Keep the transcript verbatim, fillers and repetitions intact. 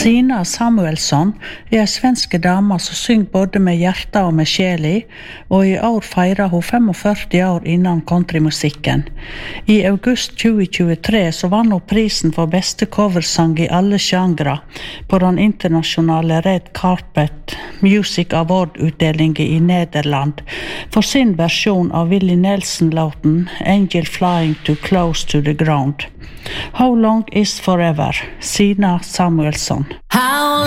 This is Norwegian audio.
Sina Samuelsson er en svenske dame som synger både med hjertet og med sjel i, og i år feirer hun femogførti år innan countrymusikken. I august tjue tjuetre så vann hun prisen for beste coversang i alle sjangre på den internasjonale Red Carpet Music Award-utdelingen i Nederland for sin versjon av Willie Nelson-låten Angel Flying Too Close to the Ground. How Long Is Forever, Sina Samuelsson. How